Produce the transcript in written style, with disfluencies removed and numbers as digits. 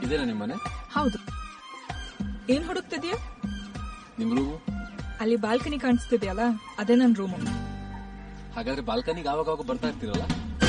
ಇದೇನಾ ನಿಮ್ಮನೆ? ಹೌದು. ಏನ್ ಹುಡುಕ್ತಿದ್ಯಾ? ನಿಮ್ ರೂಮು ಅಲ್ಲಿ ಬಾಲ್ಕನಿ ಕಾಣಿಸ್ತಿದ್ಯಲ್ಲ, ಅದೇ ನನ್ ರೂಮು. ಹಾಗಾದ್ರೆ ಬಾಲ್ಕನಿಗೆ ಆವಾಗ ಬರ್ತಾ ಇರ್ತೀರಲ್ಲ?